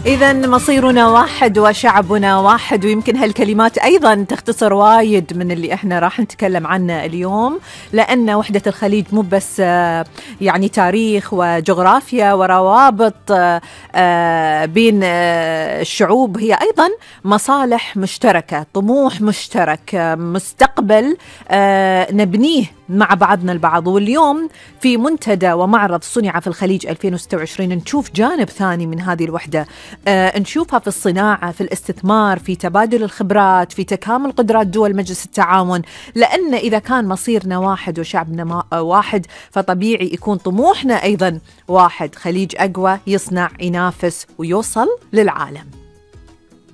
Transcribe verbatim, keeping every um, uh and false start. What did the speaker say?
إذا مصيرنا واحد وشعبنا واحد، ويمكن هالكلمات أيضا تختصر وايد من اللي إحنا راح نتكلم عنه اليوم، لأن وحدة الخليج مو بس يعني تاريخ وجغرافيا وروابط بين الشعوب، هي أيضا مصالح مشتركة، طموح مشترك، مستقبل نبنيه مع بعضنا البعض. واليوم في منتدى ومعرض صنع في الخليج ألفين وستة وعشرين نشوف جانب ثاني من هذه الوحدة، آه نشوفها في الصناعة، في الاستثمار، في تبادل الخبرات، في تكامل قدرات دول مجلس التعاون. لأن إذا كان مصيرنا واحد وشعبنا واحد فطبيعي يكون طموحنا أيضا واحد، خليج أقوى يصنع، ينافس ويوصل للعالم.